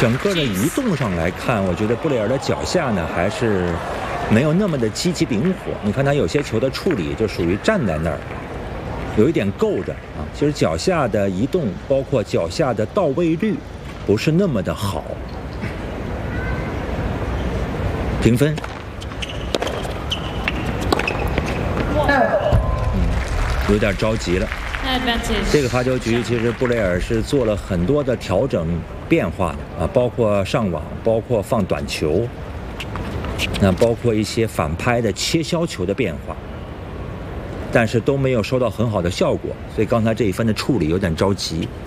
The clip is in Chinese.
整个的移动上来看，我觉得布雷尔的脚下呢还是没有那么的积极灵活。你看他有些球的处理就属于站在那儿，有一点够着啊。其实脚下的移动，包括脚下的到位率，不是那么的好。评分。有点着急了。这个罚球局其实布雷尔是做了很多的调整变化的啊，包括上网，包括放短球，那包括一些反拍的切削球的变化，但是都没有收到很好的效果，所以刚才这一分的处理有点着急。